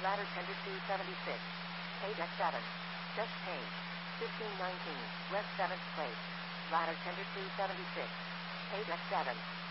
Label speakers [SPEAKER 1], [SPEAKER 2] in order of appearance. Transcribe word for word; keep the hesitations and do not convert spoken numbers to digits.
[SPEAKER 1] Ladder tender two seventy-six. Page F seven. Just page. fifteen nineteen. West seventh place. Ladder tender two seventy-six. Page F seven.